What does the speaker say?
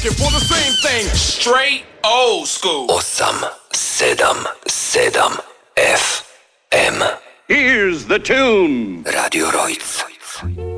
searching for the same thing. Straight old school. 877 FM. Here's the tune. Radio Rojc.